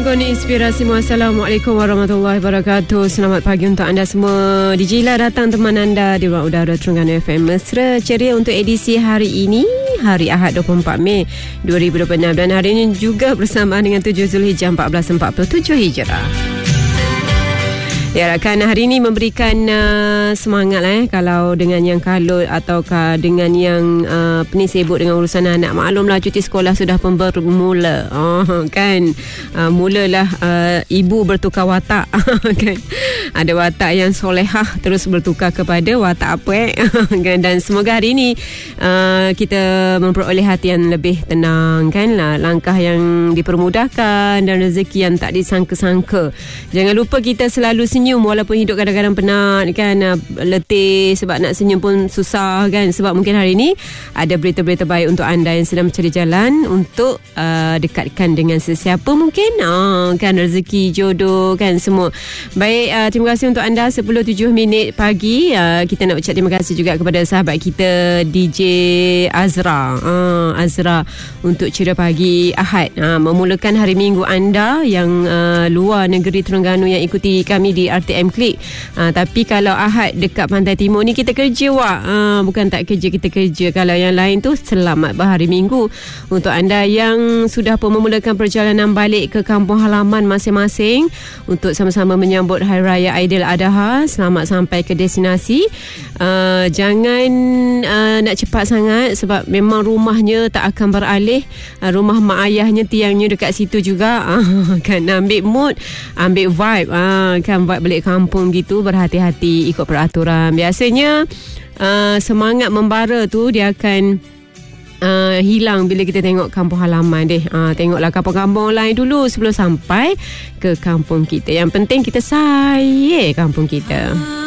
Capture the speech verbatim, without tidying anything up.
Tribun Inspirasi. Assalamualaikum warahmatullahi wabarakatuh. Selamat pagi untuk anda semua. D J La datang teman anda di ruang udara Terengganu F M. Mesra ceria untuk edisi hari ini, hari Ahad dua puluh empat Mei dua ribu dua puluh enam, dan hari ini juga bersamaan dengan tujuh Zulhijjah empat belas empat puluh tujuh Hijrah. Diharapkan hari ini memberikan uh, semangat lah, eh, kalau dengan yang kalut ataukah dengan yang uh, pening sibuk dengan urusan anak. Maklumlah cuti sekolah sudah pun bermula, oh, kan uh, mulalah uh, ibu bertukar watak kan. Ada watak yang solehah terus bertukar kepada watak apa kan. Dan semoga hari ini uh, kita memperoleh hati yang lebih tenang kan lah, langkah yang dipermudahkan dan rezeki yang tak disangka-sangka. Jangan lupa kita selalu senyum walaupun hidup kadang-kadang penat kan, letih sebab nak senyum pun susah kan. Sebab mungkin hari ini ada berita-berita baik untuk anda yang sedang mencari jalan untuk uh, dekatkan dengan sesiapa mungkin, uh, kan, rezeki, jodoh kan, semua. Baik, uh, terima kasih untuk anda. Sepuluh tujuh minit pagi, uh, kita nak ucap terima kasih juga kepada sahabat kita D J Azra, uh, Azra untuk ceria pagi Ahad, uh, memulakan hari minggu anda yang uh, luar negeri Terengganu yang ikuti kami di R T M Klik. Uh, tapi kalau Ahad dekat Pantai Timur ni kita kerja wak, uh, bukan tak kerja, kita kerja. Kalau yang lain tu selamat berhari minggu. Untuk anda yang sudah pun memulakan perjalanan balik ke kampung halaman masing-masing untuk sama-sama menyambut Hari Raya Aidiladha, selamat sampai ke destinasi. Uh, jangan uh, nak cepat sangat sebab memang rumahnya tak akan beralih. Uh, rumah mak ayahnya, tiangnya dekat situ juga, uh, kan, ambil mood, ambil vibe, uh, kan, vibe balik kampung gitu. Berhati-hati, ikut peraturan. Biasanya uh, semangat membara tu dia akan Uh, hilang bila kita tengok kampung halaman deh. Uh, tengoklah kampung-kampung lain dulu sebelum sampai ke kampung kita. Yang penting kita sayang kampung kita.